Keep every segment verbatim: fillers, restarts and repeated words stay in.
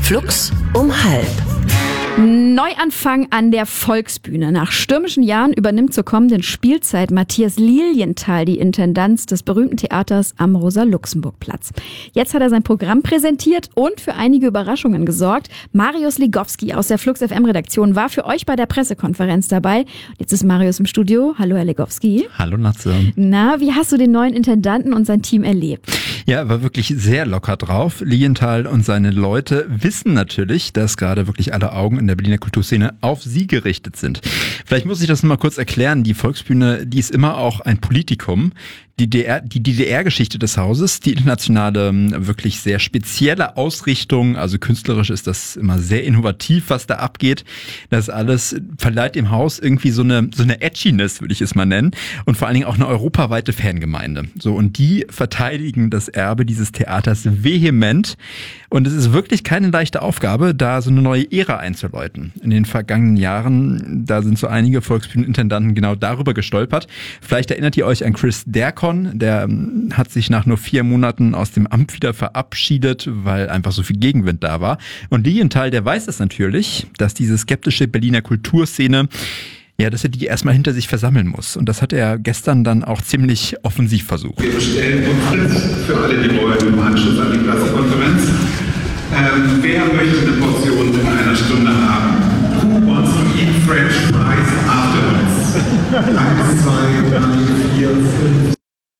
Flux um halb. Neuanfang an der Volksbühne. Nach stürmischen Jahren übernimmt zur kommenden Spielzeit Matthias Lilienthal die Intendanz des berühmten Theaters am Rosa-Luxemburg-Platz. Jetzt hat er sein Programm präsentiert und für einige Überraschungen gesorgt. Marius Legowski aus der Flux F M-Redaktion war für euch bei der Pressekonferenz dabei. Jetzt ist Marius im Studio. Hallo, Herr Legowski. Hallo, Natze. Na, wie hast du den neuen Intendanten und sein Team erlebt? Ja, er war wirklich sehr locker drauf. Lilienthal und seine Leute wissen natürlich, dass gerade wirklich alle Augen in der Berliner Kulturszene auf sie gerichtet sind. Vielleicht muss ich das mal kurz erklären. Die Volksbühne, die ist immer auch ein Politikum. Die D D R, die D D R-Geschichte des Hauses, die internationale, wirklich sehr spezielle Ausrichtung, also künstlerisch ist das immer sehr innovativ, was da abgeht. Das alles verleiht dem Haus irgendwie so eine, so eine Edginess, würde ich es mal nennen, und vor allen Dingen auch eine europaweite Fangemeinde. So, und die verteidigen das Erbe dieses Theaters vehement. Und es ist wirklich keine leichte Aufgabe, da so eine neue Ära einzuläuten. In den vergangenen Jahren, da sind so einige Volksbühnenintendanten genau darüber gestolpert. Vielleicht erinnert ihr euch an Chris Derkon, der hat sich nach nur vier Monaten aus dem Amt wieder verabschiedet, weil einfach so viel Gegenwind da war. Und Lilienthal, der weiß das natürlich, dass diese skeptische Berliner Kulturszene, ja, dass er die erstmal hinter sich versammeln muss. Und das hat er gestern dann auch ziemlich offensiv versucht. Wir bestellen Pommes für alle, die wollen, im Anschluss an die Pressekonferenz. Ähm, wer möchte eine Portion in einer Stunde haben? Who wants to eat French fries afterwards? Eins, zwei, drei, vier, fünf.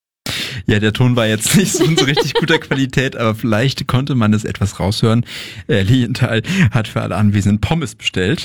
Ja, der Ton war jetzt nicht so in so richtig guter Qualität, aber vielleicht konnte man es etwas raushören. Äh, Lilienthal hat für alle Anwesenden Pommes bestellt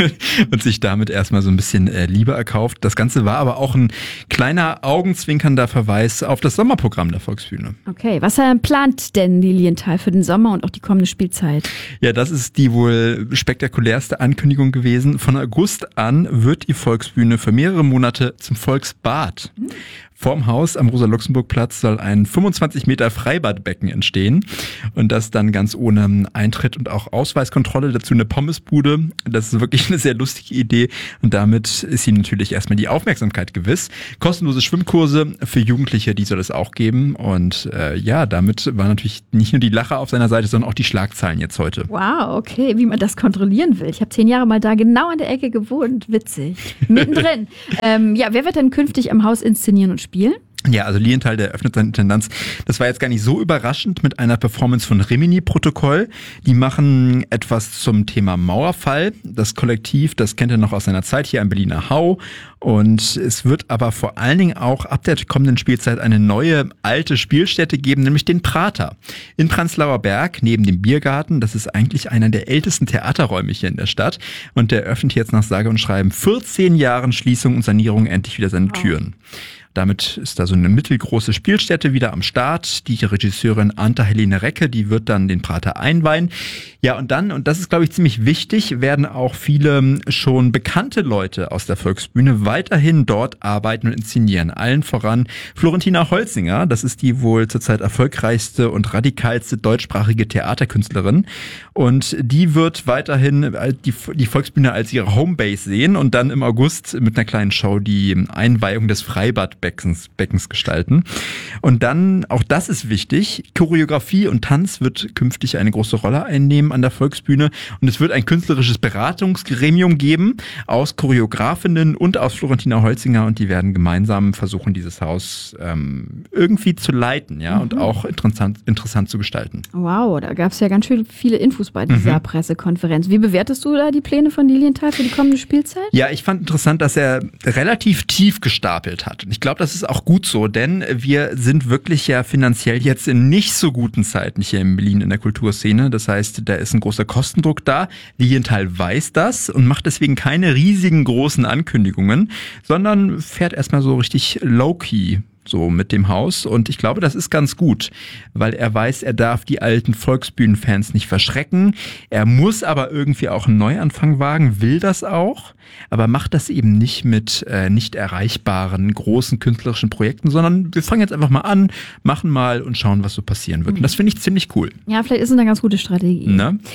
und sich damit erstmal so ein bisschen äh, Liebe erkauft. Das Ganze war aber auch ein kleiner augenzwinkernder Verweis auf das Sommerprogramm der Volksbühne. Okay, was äh, plant denn Lilienthal für den Sommer und auch die kommende Spielzeit? Ja, das ist die wohl spektakulärste Ankündigung gewesen. Von August an wird die Volksbühne für mehrere Monate zum Volksbad. Mhm. Vorm Haus am Rosa-Luxemburg-Platz soll ein fünfundzwanzig Meter Freibadbecken entstehen und das dann ganz ohne Eintritt und auch Ausweiskontrolle, dazu eine Pommesbude. Das ist wirklich eine sehr lustige Idee und damit ist ihm natürlich erstmal die Aufmerksamkeit gewiss. Kostenlose Schwimmkurse für Jugendliche, die soll es auch geben und äh, ja, damit war natürlich nicht nur die Lache auf seiner Seite, sondern auch die Schlagzeilen jetzt heute. Wow, okay, wie man das kontrollieren will. Ich habe zehn Jahre mal da genau an der Ecke gewohnt, witzig. Mittendrin. ähm, ja, wer wird denn künftig am Haus inszenieren und spielen? Spiel? Ja, also Lilienthal, der eröffnet seine Intendanz. Das war jetzt gar nicht so überraschend mit einer Performance von Rimini-Protokoll. Die machen etwas zum Thema Mauerfall. Das Kollektiv, das kennt ihr noch aus seiner Zeit hier am Berliner Hau. Und es wird aber vor allen Dingen auch ab der kommenden Spielzeit eine neue alte Spielstätte geben, nämlich den Prater. In Prenzlauer Berg, neben dem Biergarten. Das ist eigentlich einer der ältesten Theaterräume hier in der Stadt. Und der öffnet jetzt nach sage und schreiben vierzehn Jahren Schließung und Sanierung endlich wieder seine Türen. Damit ist da so eine mittelgroße Spielstätte wieder am Start. Die Regisseurin Anta-Helene Recke, die wird dann den Prater einweihen. Ja, und dann, und das ist, glaube ich, ziemlich wichtig, werden auch viele schon bekannte Leute aus der Volksbühne weiterhin dort arbeiten und inszenieren. Allen voran Florentina Holzinger, das ist die wohl zurzeit erfolgreichste und radikalste deutschsprachige Theaterkünstlerin. Und die wird weiterhin die, die Volksbühne als ihre Homebase sehen und dann im August mit einer kleinen Show die Einweihung des Freibadbeckens Beckens gestalten. Und dann, auch das ist wichtig, Choreografie und Tanz wird künftig eine große Rolle einnehmen an der Volksbühne und es wird ein künstlerisches Beratungsgremium geben aus Choreografinnen und aus Florentina Holzinger und die werden gemeinsam versuchen, dieses Haus ähm, irgendwie zu leiten, ja, mhm. und auch interessant, interessant zu gestalten. Wow, da gab es ja ganz schön viele Infos bei dieser mhm. Pressekonferenz. Wie bewertest du da die Pläne von Lilienthal für die kommende Spielzeit? Ja, ich fand interessant, dass er relativ tief gestapelt hat. Und ich glaube, das ist auch gut so, denn wir sind wirklich ja finanziell jetzt in nicht so guten Zeiten hier in Berlin in der Kulturszene. Das heißt, da ist ein großer Kostendruck da. Lilienthal weiß das und macht deswegen keine riesigen großen Ankündigungen, sondern fährt erstmal so richtig low-key so mit dem Haus und ich glaube, das ist ganz gut, weil er weiß, er darf die alten Volksbühnenfans nicht verschrecken. Er muss aber irgendwie auch einen Neuanfang wagen, will das auch, aber macht das eben nicht mit äh, nicht erreichbaren großen künstlerischen Projekten, sondern wir fangen jetzt einfach mal an, machen mal und schauen, was so passieren wird. Und das finde ich ziemlich cool. Ja, vielleicht ist es eine ganz gute Strategie. Na?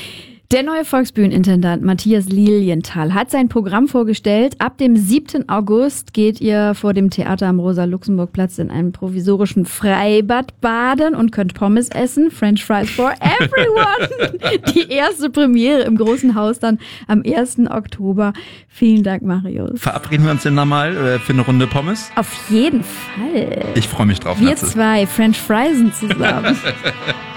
Der neue Volksbühnenintendant Matthias Lilienthal hat sein Programm vorgestellt. Ab dem siebten August geht ihr vor dem Theater am Rosa-Luxemburg-Platz in einem provisorischen Freibad baden und könnt Pommes essen. French Fries for everyone. Die erste Premiere im großen Haus dann am ersten Oktober. Vielen Dank, Marius. Verabreden wir uns denn da mal äh, für eine Runde Pommes? Auf jeden Fall. Ich freue mich drauf. Wir Natze. zwei French Friesen zusammen.